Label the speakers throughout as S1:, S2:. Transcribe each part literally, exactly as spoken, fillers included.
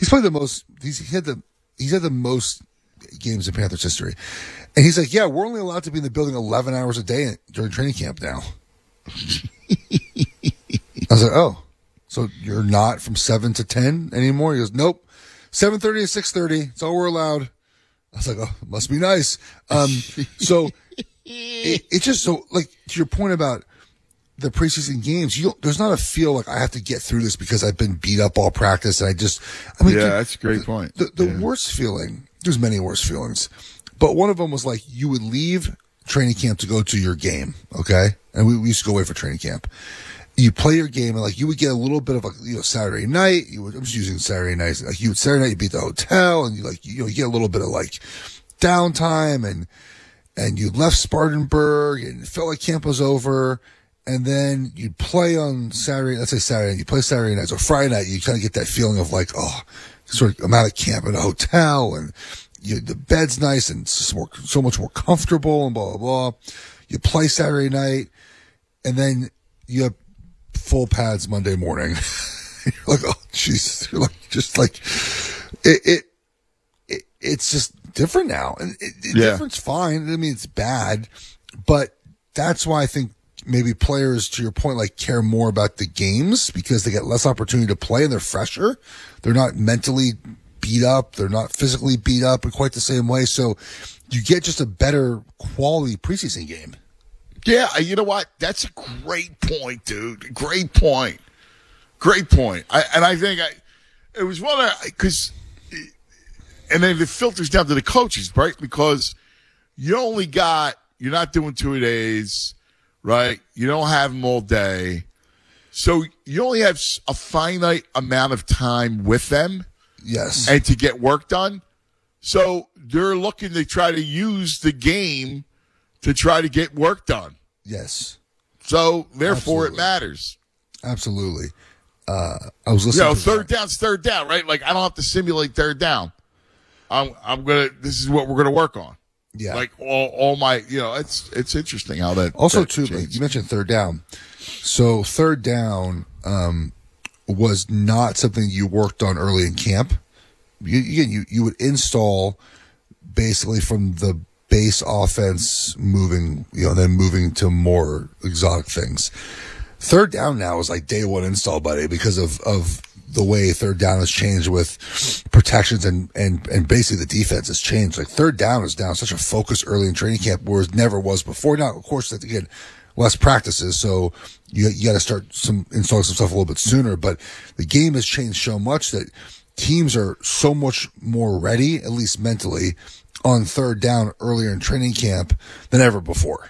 S1: He's played the most. He's he had the. He's had the most games in Panthers history, and he's like, "Yeah, we're only allowed to be in the building eleven hours a day during training camp now." I was like, "Oh, so you're not from seven to ten anymore?" He goes, "Nope, seven thirty to six thirty. It's all we're allowed." I was like, "Oh, it must be nice." Um, so it, it just so like to your point about the preseason games, you don't, there's not a feel like I have to get through this because I've been beat up all practice and I just. I mean,
S2: yeah,
S1: the,
S2: that's a great
S1: the,
S2: point.
S1: The, the
S2: yeah.
S1: worst feeling. There's many worse feelings, but one of them was like you would leave training camp to go to your game, okay? And we, we used to go away for training camp. You play your game, and like you would get a little bit of a you know Saturday night. You would I'm just using Saturday nights. Like you would Saturday night, you beat the hotel, and you like you know you get a little bit of like downtime, and and you left Spartanburg, and it felt like camp was over. And then you'd play on Saturday. Let's say Saturday, you play Saturday night. So Friday night, you kind of get that feeling of like, oh, sort of I'm out of camp in a hotel, and you, the bed's nice and it's more, so much more comfortable, and blah blah blah. You play Saturday night, and then you have full pads Monday morning. You're like, oh Jesus! You're like, just like it. It, it it's just different now, and it, it,
S2: yeah.
S1: different's fine. I mean, it's bad, but that's why I think maybe players, to your point, like care more about the games because they get less opportunity to play and they're fresher. They're not mentally beat up. They're not physically beat up in quite the same way. So you get just a better quality preseason game.
S2: Yeah, you know what? That's a great point, dude. Great point. Great point. I, and I think I, it was one of, because, and then it filters down to the coaches, right? Because you only got, you're not doing two days, right? You don't have them all day. So you only have a finite amount of time with them.
S1: Yes.
S2: And to get work done. So they're looking to try to use the game to try to get work done.
S1: Yes.
S2: So therefore
S1: Absolutely.
S2: it matters.
S1: Absolutely. Uh, I was listening
S2: You know,
S1: to
S2: third
S1: that.
S2: down's third down, right? Like I don't have to simulate third down. I'm I'm gonna this is what we're gonna work on.
S1: Yeah.
S2: Like all, all my, you know, it's it's interesting how that
S1: Also,
S2: that
S1: too,
S2: changed.
S1: you mentioned third down. So third down um, was not something you worked on early in camp. You, again, you, you would install basically from the base offense moving, you know, then moving to more exotic things. Third down now is like day one install, buddy, because of, of the way third down has changed with protections and, and, and basically the defense has changed. Like third down is now such a focus early in training camp, whereas it never was before. Now, of course, that again, less practices, so you you got to start some installing some stuff a little bit sooner. But the game has changed so much that teams are so much more ready, at least mentally, on third down earlier in training camp than ever before.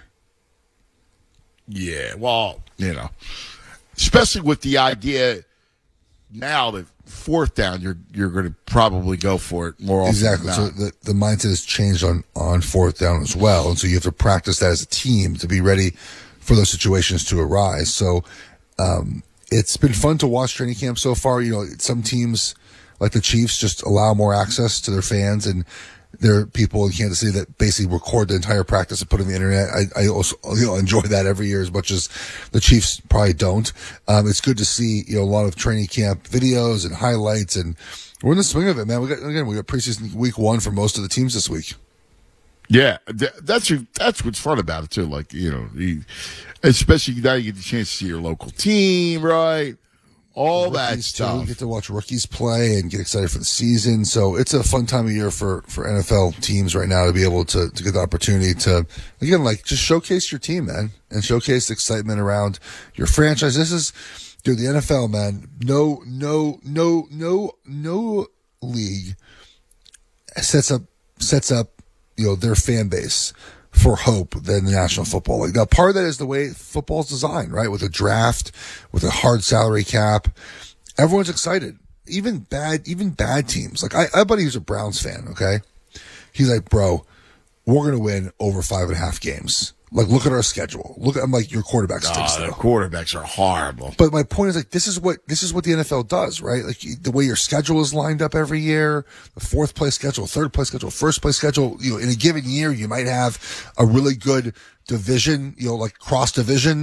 S2: Yeah, well, you know, especially with the idea now that fourth down, you're you're going to probably go for it more often.
S1: Exactly.
S2: Than
S1: So
S2: not.
S1: the, the mindset has changed on, on fourth down as well. And so you have to practice that as a team to be ready for those situations to arise. So um, it's been fun to watch training camp so far. You know, some teams like the Chiefs just allow more access to their fans, and there are people in Kansas City that basically record the entire practice and put it on the internet. I, I also you know enjoy that every year as much as the Chiefs probably don't. Um, it's good to see you know a lot of training camp videos and highlights, and we're in the swing of it, man. We got again we got preseason week one for most of the teams this week.
S2: Yeah, th- that's that's what's fun about it too. Like you know, you, especially now you get the chance to see your local team, right? All that
S1: Rookies, too.
S2: stuff.
S1: We get to watch rookies play and get excited for the season. So it's a fun time of year for, for N F L teams right now to be able to, to get the opportunity to, again, like just showcase your team, man, and showcase the excitement around your franchise. This is, dude, the N F L, man, no, no, no, no, no league sets up, sets up, you know, their fan base for hope than the National Football League. Now, part of that is the way football's designed, right? With a draft, with a hard salary cap. Everyone's excited. Even bad, even bad teams. Like, I, I have a buddy who's a Browns fan, okay? He's like, bro, we're going to win over five and a half games. Like, look at our schedule. Look at, I'm like, your quarterback stinks.
S2: Oh, the
S1: though.
S2: quarterbacks are horrible.
S1: But my point is, like, this is what this is what the N F L does, right? Like the way your schedule is lined up every year, the fourth place schedule, third place schedule, first place schedule. You know, in a given year, you might have a really good division, you know, like cross division,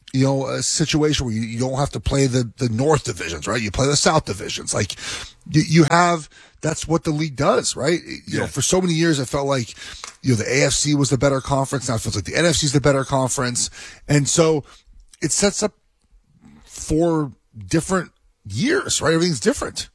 S1: you know, a situation where you, you don't have to play the, the North divisions, right? You play the South divisions. Like you, you have, that's what the league does, right? You
S2: yeah.
S1: know, for so many years, it felt like, you know, the A F C was the better conference. Now it feels like the N F C is the better conference. And so it sets up for different years, right? Everything's different.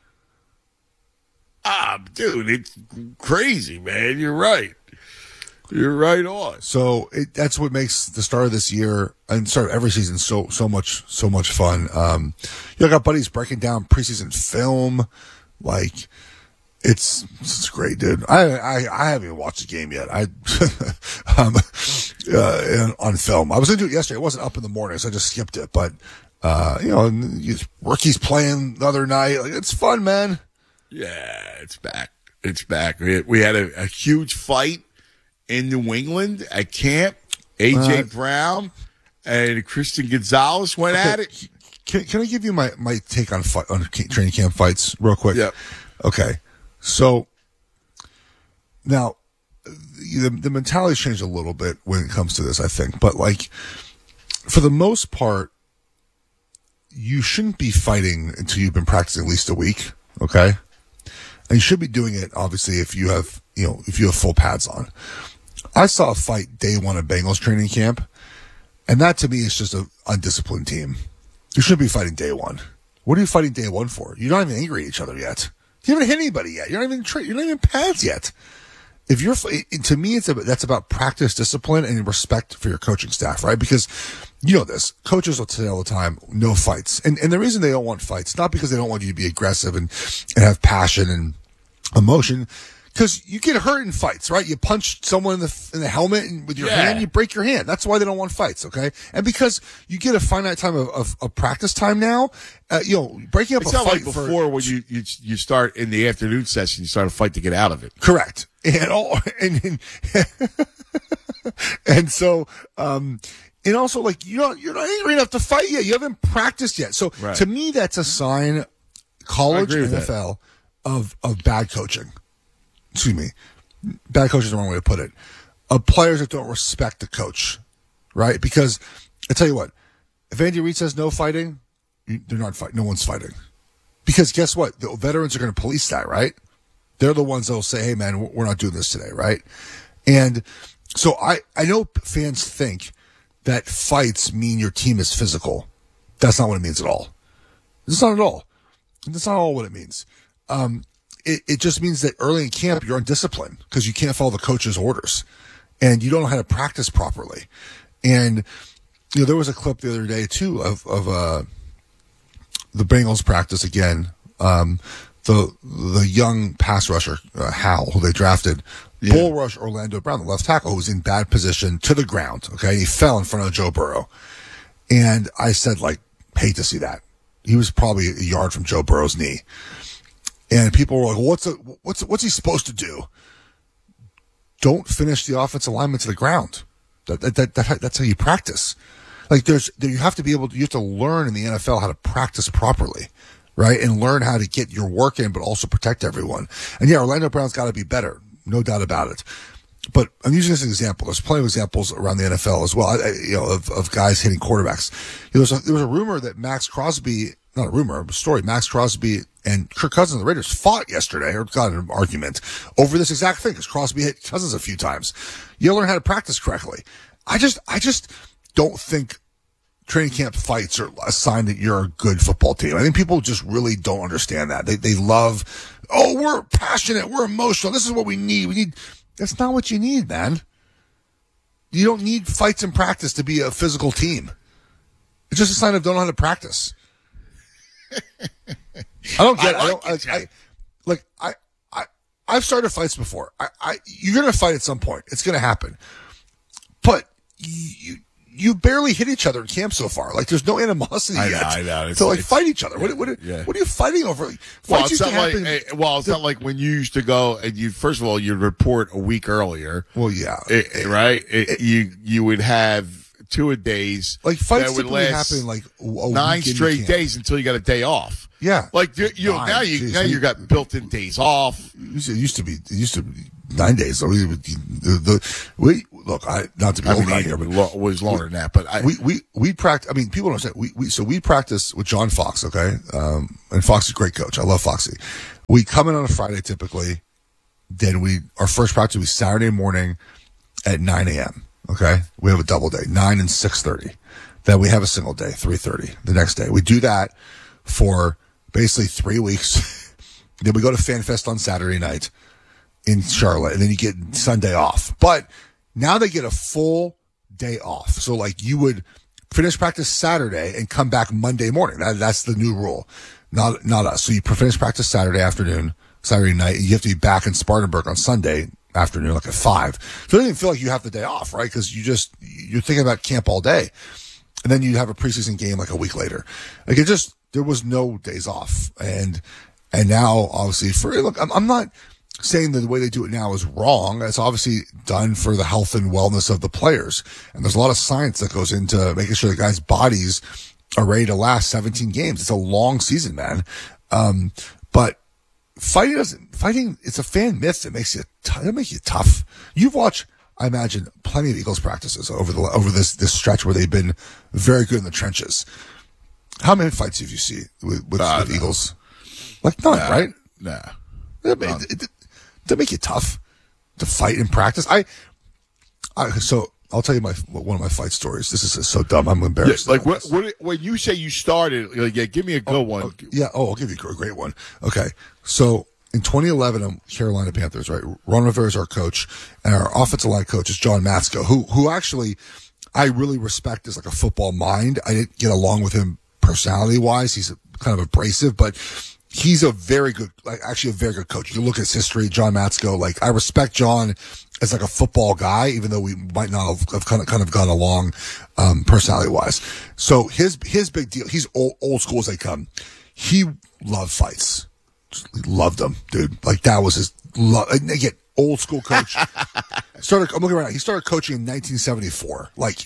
S2: Ah, dude, it's crazy, man. You're right. You're right on.
S1: So it, that's what makes the start of this year and start of every season so so much so much fun. Um, you know, I got buddies breaking down preseason film, like it's it's great, dude. I I, I haven't even watched the game yet. I um, uh, on film. I was gonna do it yesterday. It wasn't up in the morning, so I just skipped it. But uh, you know, rookies playing the other night. Like, it's fun, man.
S2: Yeah, it's back. It's back. We had, we had a, a huge fight in New England at camp. A J uh, Brown and Christian Gonzalez went
S1: okay.
S2: at it.
S1: Can, can I give you my, my take on fight, on training camp fights real quick?
S2: Yeah.
S1: Okay. So now the, the mentality's changed a little bit when it comes to this, I think. But like for the most part, you shouldn't be fighting until you've been practicing at least a week. Okay. And you should be doing it, obviously, if you have, you know, if you have full pads on. I saw a fight day one of Bengals training camp, and that to me is just an undisciplined team. You shouldn't be fighting day one. What are you fighting day one for? You're not even angry at each other yet. You haven't hit anybody yet. You're not even tra- you're not even pads yet. If you're, to me, it's about, that's about practice, discipline, and respect for your coaching staff, right? Because you know this, coaches will say all the time, no fights, and and the reason they don't want fights, not because they don't want you to be aggressive and and have passion and emotion, because you get hurt in fights, right? You punch someone in the in the helmet and with your
S2: yeah.
S1: hand, you break your hand. That's why they don't want fights, okay? And because you get a finite time of, of, of practice time now, uh, you know, breaking up
S2: it's
S1: a
S2: not
S1: fight
S2: like
S1: for,
S2: before when you, you you start in the afternoon session, you start a fight to get out of it.
S1: Correct. And all and and, and so um and also like you're not you're not angry enough to fight yet. You haven't practiced yet. So
S2: right.
S1: to me, that's a sign, college N F L, of of bad coaching. Excuse me, bad coaching is the wrong way to put it. Of players that don't respect the coach, right? Because I tell you what, if Andy Reid says no fighting, they're not fighting. No one's fighting. Because guess what? The veterans are going to police that, right? They're the ones that will say, hey, man, we're not doing this today, right? And so I, I know fans think that fights mean your team is physical. That's not what it means at all. It's not at all. That's not all what it means. Um, it, it just means that early in camp, you're undisciplined because you can't follow the coach's orders and you don't know how to practice properly. And, you know, there was a clip the other day, too, of, of uh, the Bengals practice again. Um, the the young pass rusher, uh, Howell, who they drafted, yeah. bull rush Orlando Brown, the left tackle, who was in bad position to the ground. Okay. He fell in front of Joe Burrow. And I said, like, hate to see that. He was probably a yard from Joe Burrow's knee. And people were like, well, what's, a, what's, what's he supposed to do? Don't finish the offensive lineman to the ground. That, that, that, that, that's how you practice. Like, there's, you have to be able to, you have to learn in the N F L how to practice properly, right? And learn how to get your work in, but also protect everyone. And yeah, Orlando Brown's got to be better. No doubt about it. But I'm using this as an example. There's plenty of examples around the N F L as well, I, you know, of, of guys hitting quarterbacks. There was, a, there was a rumor that Max Crosby, not a rumor, a story, Max Crosby and Kirk Cousins of the Raiders fought yesterday, or got an argument over this exact thing, because Crosby hit Cousins a few times. You gotta learn how to practice correctly. I just, I just don't think training camp fights are a sign that you're a good football team. I think people just really don't understand that. They, they love, oh, we're passionate, we're emotional, this is what we need. We need, that's not what you need, man. You don't need fights in practice to be a physical team. It's just a sign of don't know how to practice. I don't get. I, like I don't. I, I, like I, I, I've started fights before. I, I, you're gonna fight at some point. It's gonna happen. But you, you barely hit each other in camp so far. Like there's no animosity
S2: I
S1: yet.
S2: know, I know. It's,
S1: to like
S2: it's,
S1: fight each other.
S2: Yeah,
S1: what, what,
S2: yeah.
S1: what are you fighting over? Fights
S2: well, it's
S1: used
S2: not
S1: to
S2: like.
S1: happen.
S2: Well, it's
S1: the,
S2: not like when you used to go and you. First of all, you'd report a week earlier.
S1: Well, yeah,
S2: it, right. It,
S1: it,
S2: you you would have two a days.
S1: Like fights
S2: that would
S1: typically
S2: last
S1: happen like a a
S2: nine
S1: week in
S2: straight
S1: camp.
S2: days until you got a day off.
S1: Yeah,
S2: Like you, you
S1: Nine,
S2: now you
S1: geez,
S2: now
S1: we-
S2: you got built-in days off.
S1: It used to, it used to be it used to be nine days. So we, the, the, we look, I not to be
S2: I
S1: old
S2: mean,
S1: guy
S2: it
S1: here, but
S2: lo- was longer than that. But I,
S1: we we we practice. I mean, people don't understand. We we so we practice with John Fox. Okay, um, and Fox is a great coach. I love Foxy. We come in on a Friday typically. Then we our first practice will be Saturday morning at nine a.m. Okay, we have a double day, nine and six thirty. Then we have a single day, three thirty. The next day, we do that for basically three weeks. Then we go to FanFest on Saturday night in Charlotte, and then you get Sunday off. But now they get a full day off. So like you would finish practice Saturday and come back Monday morning. That, that's the new rule. Not not us. So you finish practice Saturday afternoon, Saturday night, and you have to be back in Spartanburg on Sunday afternoon, like at five. So it doesn't even feel like you have the day off, right? Because you just you're thinking about camp all day, and then you have a preseason game like a week later. Like it just there was no days off, and and now obviously for look, I'm, I'm not saying that the way they do it now is wrong. It's obviously done for the health and wellness of the players, and there's a lot of science that goes into making sure the guys' bodies are ready to last seventeen games. It's a long season, man. Um, but fighting doesn't, fighting, it's a fan myth that makes you, t- that makes you tough. You've watched, I imagine, plenty of Eagles practices over the, over this, this stretch where they've been very good in the trenches. How many fights have you seen with, with,
S2: Uh,
S1: with
S2: no.
S1: Eagles? Like none,
S2: Nah,
S1: right?
S2: Nah.
S1: It, it, it, that make you tough to fight in practice. I, I, so I'll tell you my, one of my fight stories. This is so dumb. I'm
S2: Yeah,
S1: embarrassed.
S2: like
S1: about
S2: what,
S1: this.
S2: what? When you say you started, like, yeah, give me a good one.
S1: Yeah. Oh, I'll give you a great one. Okay. So in twenty eleven, I'm Carolina Panthers, right? Ron Rivera is our coach, and our offensive line coach is John Matsko, who, who actually I really respect as like a football mind. I didn't get along with him personality wise. He's kind of abrasive, but he's a very good, like actually a very good coach. You can look at his history, John Matsko. Like I respect John as like a football guy, even though we might not have, have kind of kind of gone along um, personality wise. So his his big deal. He's old, old school as they come. He loved fights. Just loved them, dude. Like that was his love. Again, old school coach. started. I'm looking right now. He started coaching in nineteen seventy-four. Like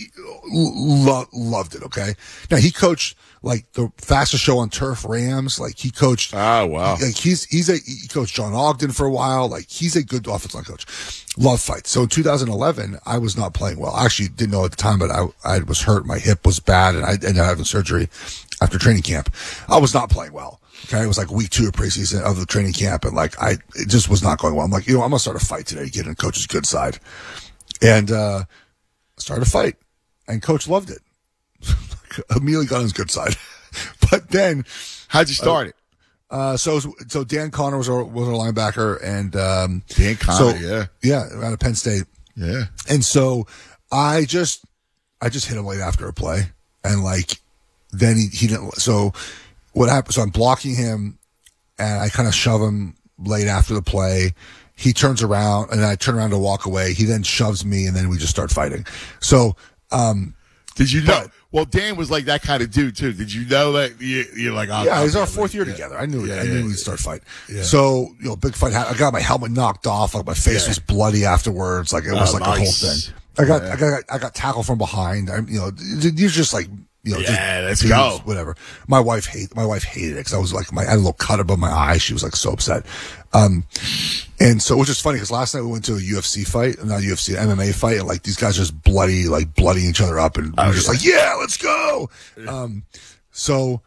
S1: lo- loved it. Okay. Now he coached like the fastest show on turf, Rams. Like he coached.
S2: Oh, wow.
S1: Like he's he's a he coached John Ogden for a while. Like he's a good offensive line coach. Love fights. So in two thousand eleven, I was not playing well. I actually didn't know at the time, but I I was hurt. My hip was bad, and I ended up having surgery after training camp. I was not playing well. Okay, it was like week two of preseason of the training camp, and like I it just was not going well. I'm like, you know, I'm gonna start a fight today, get in coach's good side, and uh started a fight, and coach loved it. Immediately got on his good side, but then
S2: How'd you start
S1: uh,
S2: it?
S1: Uh, so so Dan Connor was our was our linebacker, and um,
S2: Dan Connor,
S1: so,
S2: yeah,
S1: yeah, out of Penn State,
S2: yeah.
S1: and so I just I just hit him late after a play, and like then he he didn't. So what happened? So I'm blocking him, and I kind of shove him late after the play. He turns around, and I turn around to walk away. He then shoves me, and then we just start fighting. So. um
S2: Did you know?
S1: But-
S2: Well, Dan was like that kind of dude too. Did you know that? You, you're like, oh,
S1: Yeah, it was
S2: okay,
S1: our fourth year
S2: yeah.
S1: together. I knew it.
S2: Yeah,
S1: I knew
S2: yeah,
S1: we'd start fight.
S2: yeah.
S1: So, you know, big fight. I got my helmet knocked off. Like my face
S2: Yeah.
S1: was bloody afterwards. Like it was
S2: Oh,
S1: like a whole
S2: nice.
S1: thing. I got,
S2: Yeah.
S1: I got, I got tackled from behind. I, you know, you're just like, you know,
S2: Yeah, let's
S1: just,
S2: go.
S1: Whatever. My wife hate, my wife hated it because I was like, my, I had a little cut above my eye. She was like so upset. Um, and so it was just funny because last night we went to a U F C fight, not U F C, M M A fight, and like these guys just bloody, like bloodying each other up, and we
S2: Oh,
S1: were just
S2: yeah.
S1: like, yeah, let's go. Um, so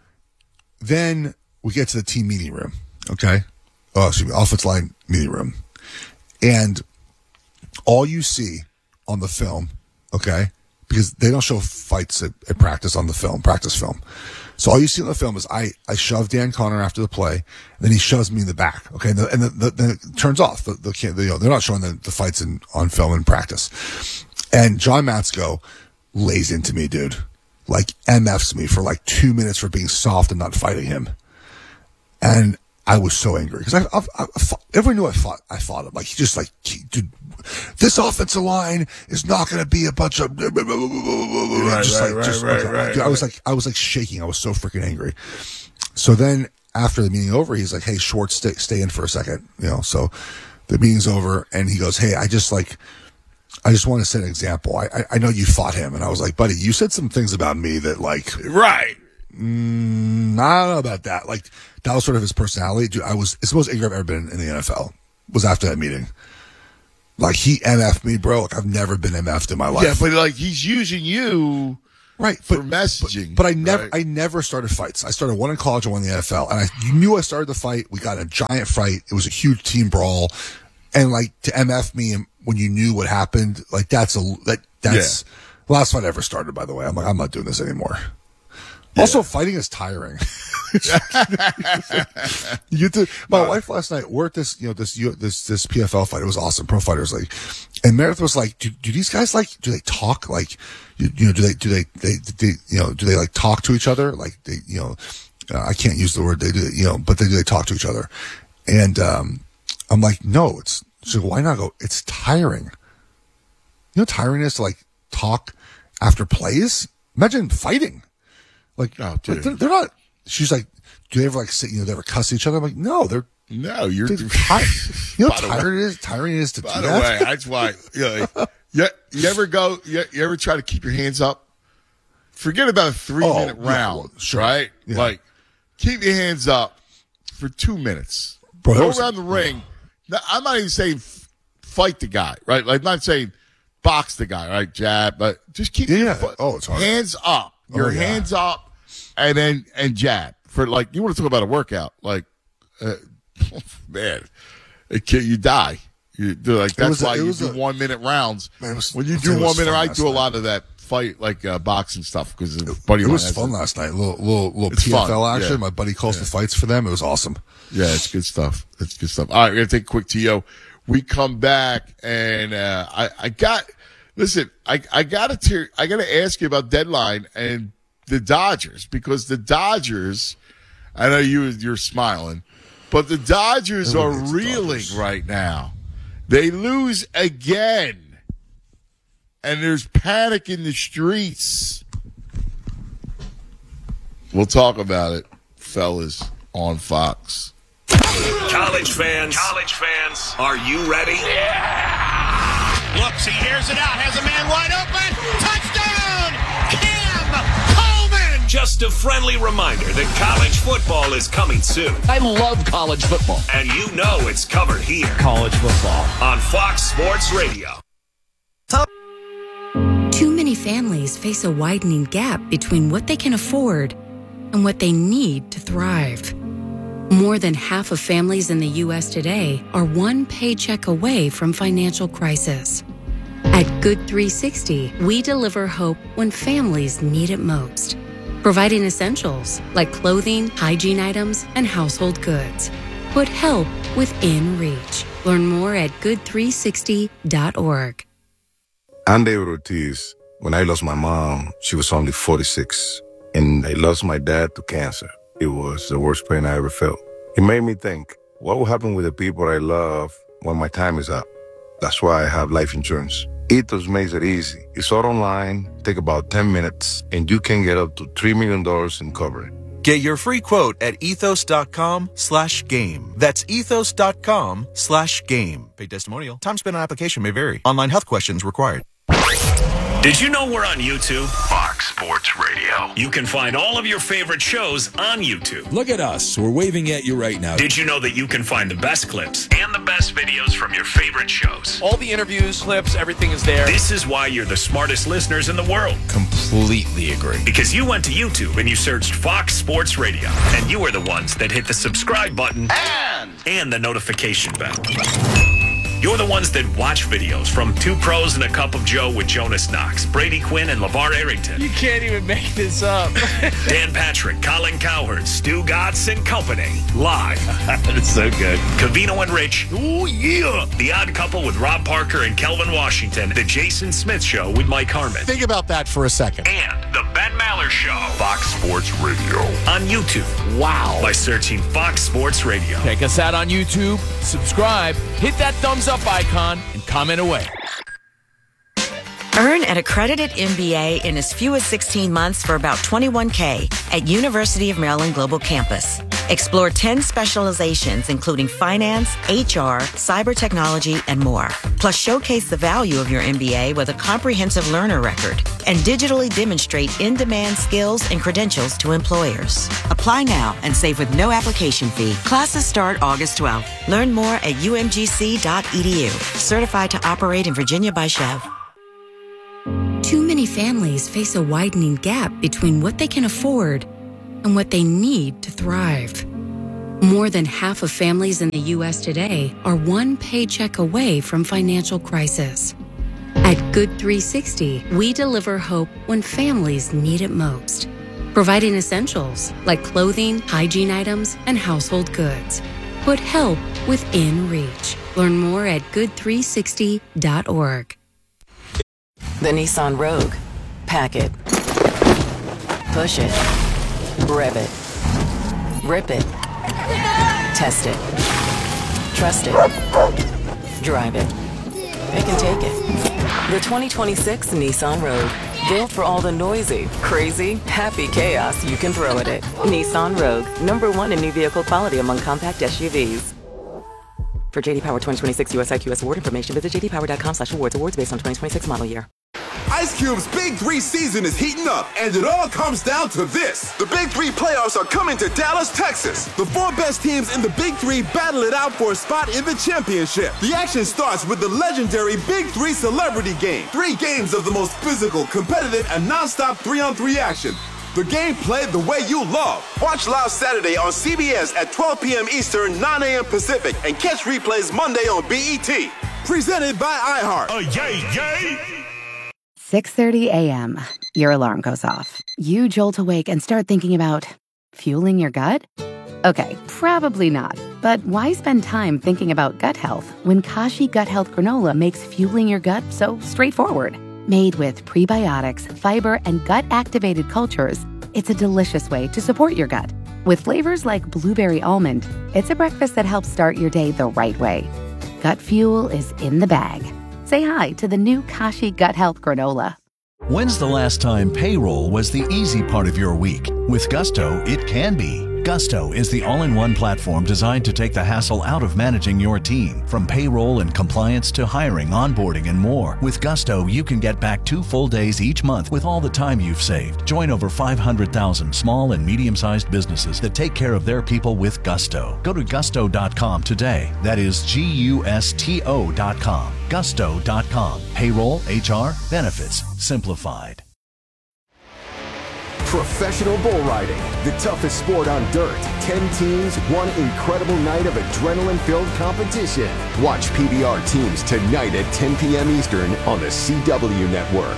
S1: then we get to the team meeting room. Okay. Oh, excuse me, offensive line meeting room. And all you see on the film, okay, because they don't show fights at, at practice on the film, practice film. So all you see on the film is I, I shove Dan Connor after the play, and then he shoves me in the back. Okay. And, the, and the, the, then it turns off. The, the, the, you know, they're not showing the, the fights in, on film in practice. And John Matsko lays into me, dude. Like M Fs me for like two minutes for being soft and not fighting him. And I was so angry because I, I, I, I fought, everyone knew I fought. I fought him. Like he just like, he, dude, this offensive line is not going to be a bunch of right, just
S2: right,
S1: like,
S2: right,
S1: just,
S2: right,
S1: okay.
S2: right,
S1: Dude, I was like, I was like shaking. I was so freaking angry. So then after the meeting over, he's like, "Hey, Schwartz, stay, stay in for a second." You know. So the meeting's over, and he goes, "Hey, I just like, I just want to set an example. I, I I know you fought him, and I was like, buddy, you said some things about me that like,
S2: right.
S1: Mm, I don't know about that. Like that was sort of his personality. Dude, I was it's the most angry I've ever been in the N F L. Was after that meeting. Like he M F'd me, bro. Like I've never been M F'd in my life.
S2: Yeah, but like he's using you.
S1: Right,
S2: for
S1: but,
S2: messaging.
S1: But, but I never,
S2: right?
S1: I never started fights. I started one in college and one in the N F L, and I you knew I started the fight. We got in a giant fight. It was a huge team brawl, and like to M F me when you knew what happened, like that's a that that's
S2: yeah.
S1: the last fight I ever started. By the way, I'm like I'm not doing this anymore. Yeah. Also, fighting is tiring. you get to, my uh, wife last night. We're at this, you know, this this this P F L fight. It was awesome. Pro Fighters League, and Meredith was like, "Do, do these guys like? Do they talk? Like, you, you know, do they do they, they they you know do they like talk to each other? Like they you know, uh, I can't use the word they do, you know, but they do they talk to each other?" And um, I'm like, "No, it's so why not go? It's tiring. You know, how tiring it is to like talk after plays. Imagine fighting." Like,
S2: oh,
S1: like they're, they're not. She's like, do they ever like sit? You know, they ever cuss each other? I'm like, no, they're
S2: no. You're
S1: they're tired. You know, how tired it is. Tiring it is to
S2: by
S1: do
S2: the
S1: that.
S2: way, that's why. You, know, you, you ever go? You, you ever try to keep your hands up? Forget about a three
S1: oh,
S2: minute
S1: yeah,
S2: round,
S1: well, sure.
S2: right?
S1: Yeah.
S2: Like, keep your hands up for two minutes.
S1: Bro,
S2: go
S1: was,
S2: around the ring. Now, I'm not even saying f- fight the guy, right? Like, I'm not saying box the guy, right? Jab, but just keep
S1: yeah.
S2: your
S1: yeah.
S2: foot,
S1: oh, it's hard.
S2: hands up. Your
S1: oh, yeah.
S2: hands up. And then and jab for like you want to talk about a workout like uh, man, it can, you die. You do like that's
S1: was,
S2: why you do
S1: a,
S2: one minute rounds.
S1: Man, was,
S2: when you do one minute, I do a
S1: night.
S2: lot of that fight like uh, boxing stuff because buddy.
S1: It was fun
S2: it.
S1: last night. Little little little
S2: It's
S1: P F L
S2: fun.
S1: action.
S2: Yeah.
S1: My buddy calls
S2: yeah.
S1: the fights for them. It was awesome.
S2: Yeah, it's good stuff. It's good stuff. All right, we're gonna take a quick T O. We come back and uh, I I got listen. I I gotta tear, I gotta ask you about deadline and the Dodgers, because the Dodgers, I know you, you're smiling, but the Dodgers are reeling Dodgers. right now. They lose again, and there's panic in the streets. We'll talk about it, fellas, on Fox.
S3: College fans, college fans, are you ready?
S4: Yeah! Looks, he hears it out, has a man wide open, touchdown!
S3: Just a friendly reminder that college football is coming soon.
S5: I love college football.
S3: And you know it's covered here.
S5: College football.
S3: On Fox Sports Radio.
S6: Too many families face a widening gap between what they can afford and what they need to thrive. More than half of families in the U S today are one paycheck away from financial crisis. At Good three sixty, we deliver hope when families need it most, providing essentials like clothing, hygiene items, and household goods. Put help within reach. Learn more at good three sixty dot org.
S7: I'm David Ortiz. When I lost my mom, she was only forty-six, and I lost my dad to cancer. It was the worst pain I ever felt. It made me think, what will happen with the people I love when my time is up? That's why I have life insurance. Ethos makes it easy. It's all online, take about ten minutes, and you can get up to three million dollars in coverage.
S8: Get your free quote at ethos.com slash game. That's ethos.com slash game. Paid testimonial. Time spent on application may vary. Online health questions required.
S3: Did you know we're on YouTube?
S9: Fox Sports Radio.
S3: You can find all of your favorite shows on YouTube.
S10: Look at us. We're waving at you right now.
S3: Did you know that you can find the best clips and the best videos from your favorite shows?
S11: All the interviews, clips, everything is there.
S3: This is why you're the smartest listeners in the world.
S10: Completely agree.
S3: Because you went to YouTube and you searched Fox Sports Radio, and you were the ones that hit the subscribe button
S9: and,
S3: and the notification bell. You're the ones that watch videos from Two Pros and a Cup of Joe with Jonas Knox, Brady Quinn, and LeVar Arrington.
S11: You can't even make this up.
S3: Dan Patrick, Colin Cowherd, Stu Gatz and Company. Live.
S11: That's so good.
S3: Cavino and Rich. Oh, yeah. The Odd Couple with Rob Parker and Kelvin Washington. The Jason Smith Show with Mike Harmon.
S12: Think about that for a second.
S3: And the Ben Maller Show.
S9: Fox Sports Radio.
S3: On YouTube.
S11: Wow.
S3: By searching Fox Sports Radio.
S11: Check us out on YouTube. Subscribe. Hit that thumbs up icon and comment away.
S12: Earn an accredited M B A in as few as sixteen months for about twenty-one K at University of Maryland Global Campus. Explore ten specializations, including finance, H R, cyber technology, and more. Plus, showcase the value of your M B A with a comprehensive learner record and digitally demonstrate in-demand skills and credentials to employers. Apply now and save with no application fee. Classes start August twelfth. Learn more at U M G C dot E D U. Certified to operate in Virginia by Chev.
S6: Too many families face a widening gap between what they can afford and what they need to thrive. More than half of families in the U S today are one paycheck away from financial crisis. At Good three sixty, we deliver hope when families need it most, providing essentials like clothing, hygiene items, and household goods. Put help within reach. Learn more at good three sixty dot org.
S13: The Nissan Rogue. Pack it. Push it. Rev it. Rip it. Test it. Trust it. Drive it. It can take it. The twenty twenty-six Nissan Rogue. Built for all the noisy, crazy, happy chaos you can throw at it. Nissan Rogue. Number one in new vehicle quality among compact S U Vs. For J D Power twenty twenty-six U S I Q S award information, visit j d power dot com slash awards. Awards based on twenty twenty-six model year.
S14: Ice Cube's Big Three season is heating up, and it all comes down to this. The Big Three playoffs are coming to Dallas, Texas. The four best teams in the Big Three battle it out for a spot in the championship. The action starts with the legendary Big Three Celebrity Game. Three games of the most physical, competitive, and non-stop three-on-three action. The game played the way you love. Watch live Saturday on C B S at twelve p.m. Eastern, nine a.m. Pacific, and catch replays Monday on B E T. Presented by iHeart.
S4: Oh, yay, yay!
S15: six thirty a.m. Your alarm goes off. You jolt awake and start thinking about fueling your gut? Okay, probably not. But why spend time thinking about gut health when Kashi Gut Health Granola makes fueling your gut so straightforward? Made with prebiotics, fiber, and gut-activated cultures, it's a delicious way to support your gut. With flavors like blueberry almond, it's a breakfast that helps start your day the right way. Gut fuel is in the bag. Say hi to the new Kashi Gut Health Granola.
S16: When's the last time payroll was the easy part of your week? With Gusto, it can be. Gusto is the all-in-one platform designed to take the hassle out of managing your team. From payroll and compliance to hiring, onboarding, and more. With Gusto, you can get back two full days each month with all the time you've saved. Join over five hundred thousand small and medium-sized businesses that take care of their people with Gusto. Go to gusto dot com today. That is G U S T O dot com. gusto dot com. Payroll, H R, benefits, simplified.
S17: Professional bull riding, the toughest sport on dirt. Ten teams, one incredible night of adrenaline-filled competition. Watch P B R teams tonight at ten p.m. Eastern on the C W Network.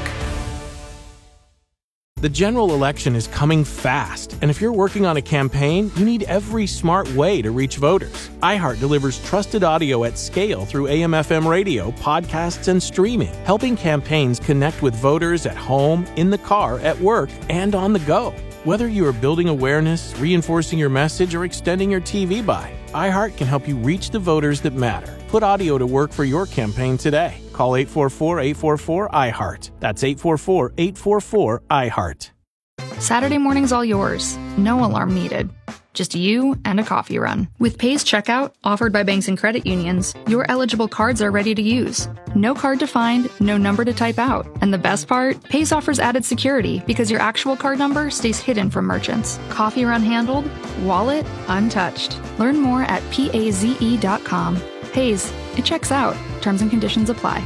S18: The general election is coming fast, and if you're working on a campaign, you need every smart way to reach voters. iHeart delivers trusted audio at scale through A M F M radio, podcasts, and streaming, helping campaigns connect with voters at home, in the car, at work, and on the go. Whether you are building awareness, reinforcing your message, or extending your T V buy, iHeart can help you reach the voters that matter. Put audio to work for your campaign today. Call eight four four, eight four four, I heart. That's eight four four, eight four four, I heart.
S19: Saturday morning's all yours. No alarm needed. Just you and a coffee run. With Pays Checkout, offered by banks and credit unions, your eligible cards are ready to use. No card to find, no number to type out. And the best part? Pays offers added security because your actual card number stays hidden from merchants. Coffee run handled, wallet untouched. Learn more at paze dot com. Pays, it checks out. Terms and conditions apply.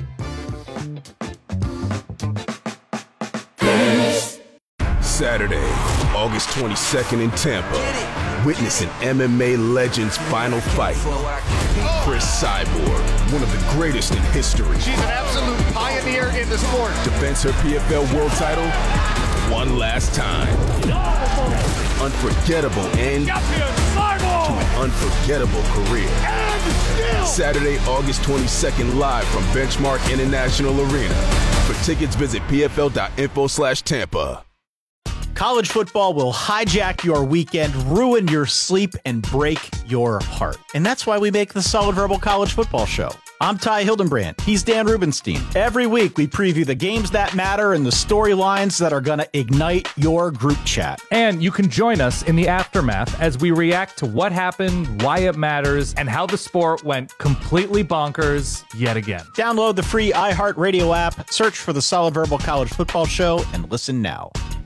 S14: Saturday, August twenty-second in Tampa. Witness an M M A legend's final fight. Chris Cyborg, one of the greatest in history.
S4: She's an absolute pioneer in the sport.
S14: Defends her P F L world title one last time. Unforgettable end to an unforgettable career. Saturday, August twenty-second, live from Benchmark International Arena. For tickets, visit p f l dot info slash Tampa.
S20: College football will hijack your weekend, ruin your sleep, and break your heart. And that's why we make the Solid Verbal College Football Show. I'm Ty Hildenbrand. He's Dan Rubenstein. Every week we preview the games that matter and the storylines that are going to ignite your group chat.
S21: And you can join us in the aftermath as we react to what happened, why it matters, and how the sport went completely bonkers yet again.
S20: Download the free iHeartRadio app, search for the Solid Verbal College Football Show, and listen now.